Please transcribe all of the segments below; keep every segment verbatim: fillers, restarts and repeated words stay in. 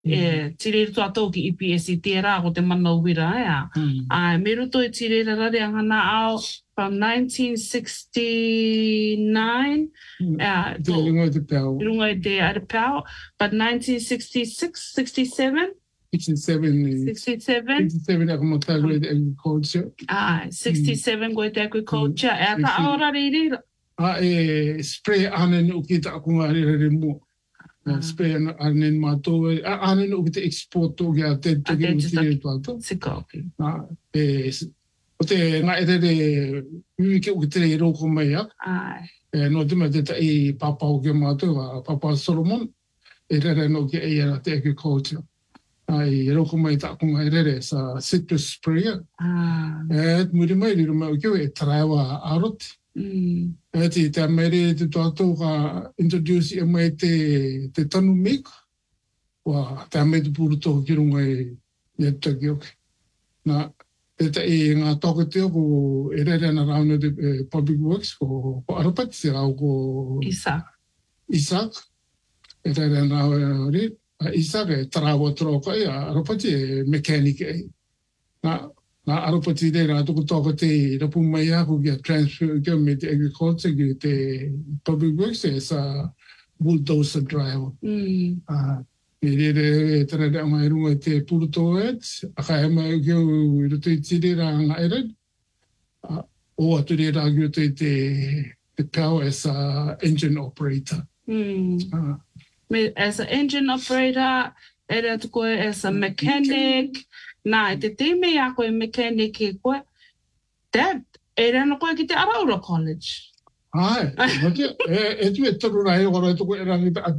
e tire to ato ki I P S I te ra ko te mana wira ya ai me roto I tire ra re angana ao from nineteen sixty-nine uh te runga te pau runga te ar pau but nineteen sixty-six sixty-seven sixty-seven sixty-seven sixty-seven ako magtagawid agriculture ah sixty-seven go te agriculture e ka ora ri ri ah e spray anen ukita ako nga ri ri mo spray anen mato anen ukita export to ga te to ki utile to to siko ah e o te nga ere de wiki ukita ro ko mai ya ai e no te mate ta I papa o ke mato papa Solomon e re no ke e era te agriculture ai ro ko mai ta ko nga ere sa citrus sprayer ah e muri mai ri mai ke e trawa arot mm e te te mere te to ka introduce e mai te te tanu mik wa te me te puru to ki runga e ne to ki na e te e nga toko te ko e re na rauna de public works ko ko arapat se au ko Isaac Isaac e re na ri Isaac e trawa troka e arapat e mechanic e na na arupati de na tu to te rapu mai a ku ge transfer ge me te agriculture ge te public works is a bulldozer driver mm ah e de tra de mai ru te purto et a ka mai ge ru te tire ra nga ere o atu de ra ge te the power as a engine operator mm ah me as an engine operator era tu ko as a mechanic na te te me a ko mechanic e ko that era no ko ki te Araura College ai e e tu e tru ra e ora tu ko era ni ta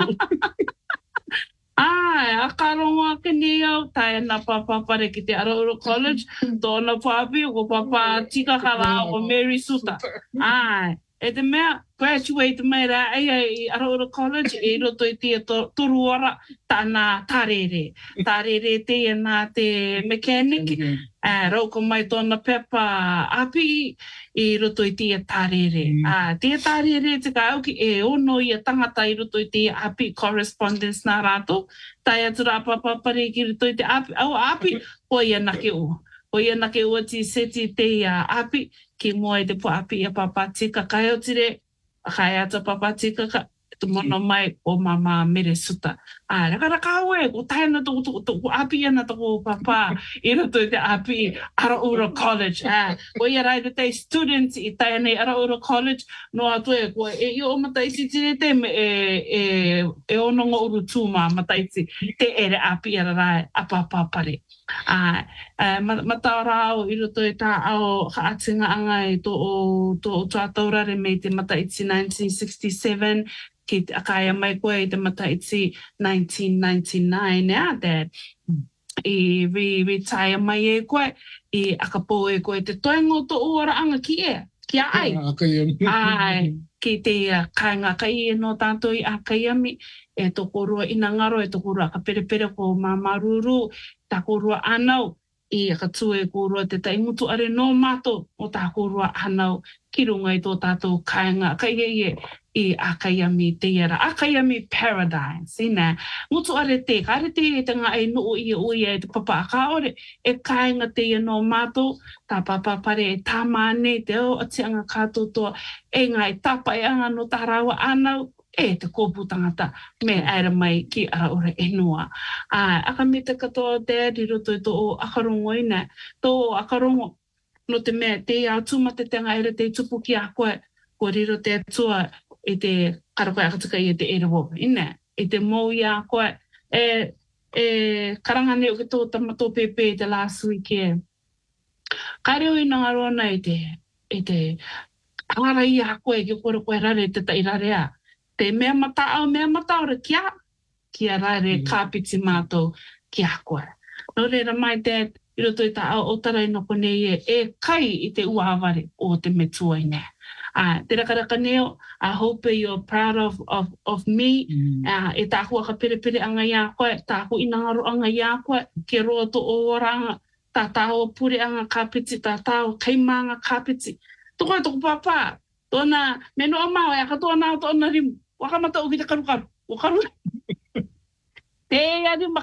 ai a karonga ke ni au tai na papa pare ki te Araura College dona papi ko papa tika kala o Mary Suta ai e te mea graduate mai ra ai ai Araura College e roto I te turu ora tana tarere tarere te na te mechanic a roko mai tona pepa api I roto I te tarere a te tarere te ka au ki e ono I a tangata I roto I te api correspondence na rato tai atu rā papa pare ki roto I te api au api o ia nake o o ia nake o ti seti te ia api ki moa I te po api a papa tika kai o tire kai ata papa tika ka tu mono mai o mama mere suta a raka raka aue ko tai na to to to api ana to papa I roto I te api Araura College a o ia rai te students I tai nei Araura College no atu e ko e o matai si tire te me e e e ono ngo uru tuma matai si te ere api ara rai a papa pare a mataora o I roto I ta ao haatinga anga I to o to o tuataura re me te mataiti nineteen sixty-seven ki te akaya mai koe I te mataiti nineteen ninety-nine ea dad I re retire mai e koe I akapo e koe te toengo to ora anga ki e ki a ai ai ki te kainga kai e no tanto I a kaiami e to korua ina ngaro e to korua ka pere pere ko mamaruru ta korua anau I ka tue korua te taingutu are no mato o ta korua anau ki runga I tō tātou kainga kai e I a kaiami te iara a kaiami paradise ina ngutu are te ka are te e te ngā e nuu I ui e te papa a ka ore e kainga te ia no mato ta papa pare e tamane te o ati anga kātou toa e ngā e tapa e anga no ta rawa anau e te kōpu tangata me aera mai ki Araura e noa. A aka me te katoa dad I roto I tō o akarongo ina, tō o akarongo no te mea te au tūmate te ngaira te tupu ki a koe, ko riro te atua I te karakoe akatuka I te ere wopa. Ina, I te mou I a koe, e, e karangane o ki tō tamato pepe I te last week e. Kaireo I nga rona I te, I te ara I a koe ki kore koe rare te tairarea. Te mea matao, mea matao re kia, kia rare kāpiti mātou kia koe. No reira mai dad, I roto I ta au o tarai no kone e, e kai I te uaware o te metua I nea. Uh, te rakaraka neo, I hope you're proud of, of, of me. Mm. Uh, e tāku aka pere pere anga ia koe, tāku inangaro anga ia koe, ke roa to o oranga, tā tāo pure anga kāpiti, tā tāo kaimanga kāpiti. Toko toko papa, tōna, me no amau e aka tōna o tōna rimu. Wakamata o ki te karukaru. Wakaru. te adu